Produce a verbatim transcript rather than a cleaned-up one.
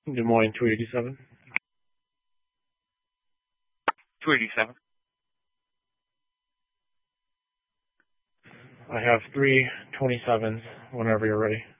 Des Moines two eighty-seven. two eighty-seven. I have three twenty-sevens whenever you're ready.